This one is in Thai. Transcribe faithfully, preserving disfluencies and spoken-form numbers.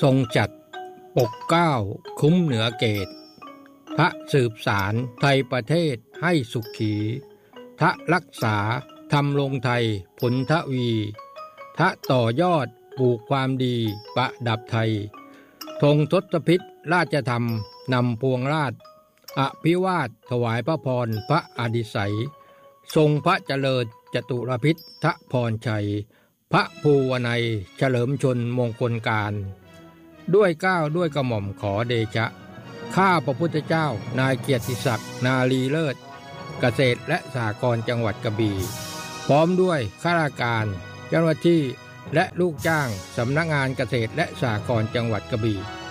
ทรงจัดปกเกล้าคุ้มเหนือเกตทะสืบสารไทยประเทศให้สุขีทะรักษาทำลงไทยผลทวีทะต่อยอดปลูกความดีประดับไทยธงทศพิธราชธรรมนำพวงราชอภิวาทถวายพระพรพระอดิศัยทรงพระเจริญจตุรพิธทพรชัยพระภูวนัยเฉลิมชนมงคลการด้วยเกล้าด้วยกระหม่อมขอเดชะข้าพระพุทธเจ้านายเกียรติศักดิ์นาลีเลิศเกษตรและสหกรณ์จังหวัดกระบี่พร้อมด้วยข้าราชการเจ้าหน้าที่และลูกจ้างสำนักงานเกษตรและสหกรณ์จังหวัดกระบี่